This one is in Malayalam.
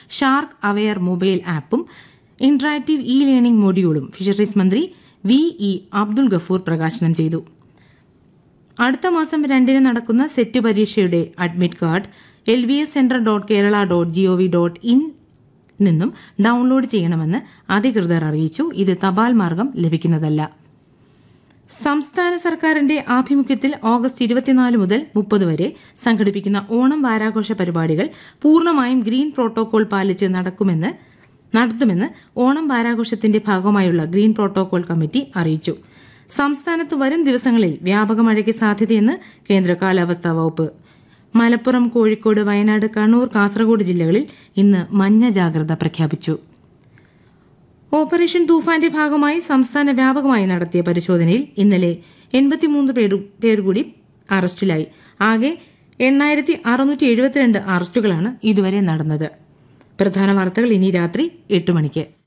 ഷാർക്ക് അവെയർ മൊബൈൽ ആപ്പും ഇന്ററാക്റ്റീവ് ഇ ലേണിംഗ് മൊഡ്യൂളും ഫിഷറീസ് മന്ത്രി VE അബ്ദുൾ ഗഫൂർ പ്രകാശനം ചെയ്തു. അടുത്ത മാസം 2 നടക്കുന്ന സെറ്റ് പരീക്ഷയുടെ അഡ്മിറ്റ് കാർഡ് lbscenter.kerala.gov.in നിന്നും ഡൌൺലോഡ് ചെയ്യണമെന്ന് അധികൃതർ അറിയിച്ചു. ഇത് തപാൽ മാർഗം ലഭിക്കുന്നതല്ല. സംസ്ഥാന സർക്കാരിന്റെ ആഭിമുഖ്യത്തിൽ ഓഗസ്റ്റ് 24 മുതൽ 30 വരെ സംഘടിപ്പിക്കുന്ന ഓണം വാരാഘോഷ പരിപാടികൾ പൂർണ്ണമായും ഗ്രീൻ പ്രോട്ടോകോൾ പാലിച്ച് നടത്തുമെന്ന് ഓണം വാരാഘോഷത്തിന്റെ ഭാഗമായുള്ള ഗ്രീൻ പ്രോട്ടോകോൾ കമ്മിറ്റി അറിയിച്ചു. സംസ്ഥാനത്ത് വരും ദിവസങ്ങളിൽ വ്യാപക മഴയ്ക്ക് സാധ്യതയെന്ന് കേന്ദ്ര കാലാവസ്ഥാ വകുപ്പ്. മലപ്പുറം, കോഴിക്കോട്, വയനാട്, കണ്ണൂർ, കാസർഗോഡ് ജില്ലകളിൽ ഇന്ന് മഞ്ഞ ജാഗ്രത പ്രഖ്യാപിച്ചു. ഓപ്പറേഷൻ തൂഫാന്റെ ഭാഗമായി സംസ്ഥാന വ്യാപകമായി നടത്തിയ പരിശോധനയിൽ ഇന്നലെ 83 പേർ കൂടി അറസ്റ്റിലായി. ആകെ 8672 അറസ്റ്റുകളാണ് ഇതുവരെ നടന്നത്. പ്രധാന വാർത്തകൾ ഇനി രാത്രി 8 മണിക്ക്.